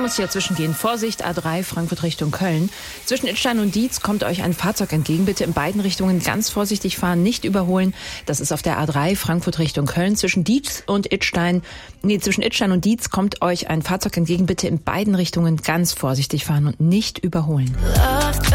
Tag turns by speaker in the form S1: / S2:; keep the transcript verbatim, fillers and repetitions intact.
S1: muss hier zwischengehen. Vorsicht, A drei, Frankfurt Richtung Köln. Zwischen Idstein und Dietz kommt euch ein Fahrzeug entgegen. Bitte in beiden Richtungen ganz vorsichtig fahren, nicht überholen. Das ist auf der A drei, Frankfurt Richtung Köln. Zwischen Dietz und Idstein, nee, zwischen Idstein und Dietz kommt euch ein Fahrzeug entgegen. Bitte in beiden Richtungen ganz vorsichtig fahren und nicht überholen. Love.